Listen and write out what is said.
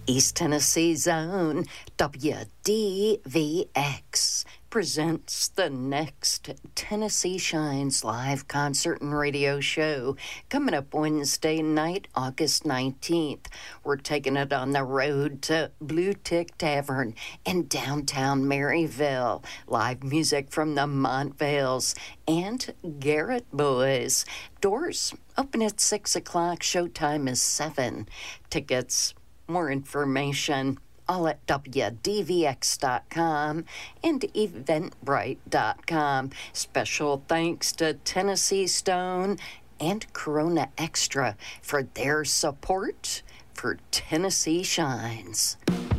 East Tennessee's own WDVX presents the next Tennessee Shines live concert and radio show coming up Wednesday night, August 19th. We're taking it on the road to Blue Tick Tavern in downtown Maryville. Live music from the Montvales and Garrett Boys. Doors open at 6 o'clock. Showtime is 7. Tickets, more information, all at WDVX.com and Eventbrite.com. Special thanks to Tennessee Stone and Corona Extra for their support for Tennessee Shines.